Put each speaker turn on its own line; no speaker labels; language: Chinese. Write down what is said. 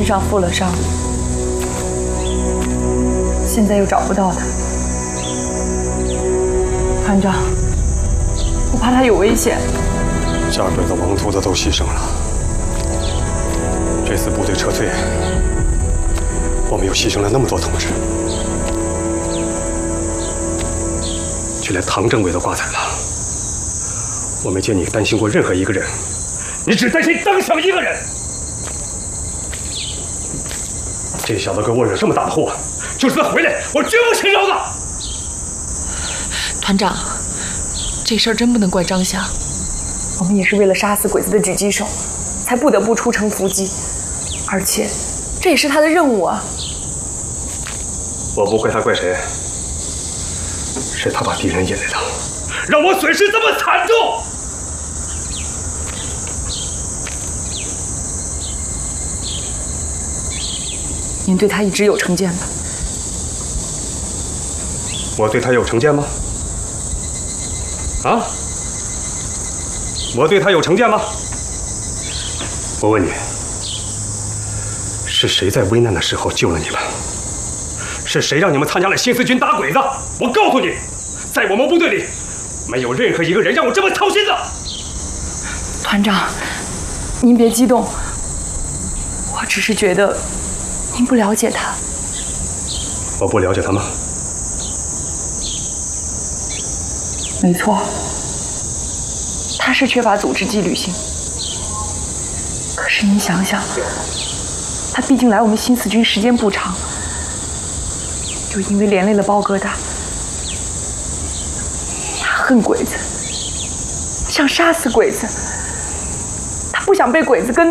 上负了伤，现在又找不到他。团长，我怕他有危险。
下鬼子、王秃子都牺牲了，这次部队撤退，我们又牺牲了那么多同志，就连唐政委都挂彩了。我没见你担心过任何一个人，你只担心当想一个人。这小子给我惹这么大的祸，就是他回来，我绝不轻饶的。
团长，这事儿真不能怪张翔。
我们也是为了杀死鬼子的狙击手，才不得不出城伏击，而且这也是他的任务啊。
我不怪他，怪谁？是他把敌人引来的，让我损失这么惨重。
您对他一直有成见吧？
我对他有成见吗？啊？我对他有成见吗？我问你，是谁在危难的时候救了你们？是谁让你们参加了新四军打鬼子？我告诉你，在我们部队里，没有任何一个人让我这么操心的。
团长，您别激动，我只是觉得您不了解他。
我不了解他吗？
没错，他是缺乏组织纪律性。可是您想想，他毕竟来我们新四军时间不长，就因为连累了包疙瘩，他恨鬼子，想杀死鬼子，他不想被鬼子跟。